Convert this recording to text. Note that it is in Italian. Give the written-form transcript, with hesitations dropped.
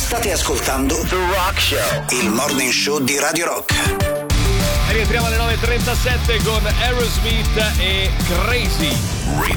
State ascoltando The Rock Show, il morning show di Radio Rock. E rientriamo alle 9.37 con Aerosmith e Crazy. Radio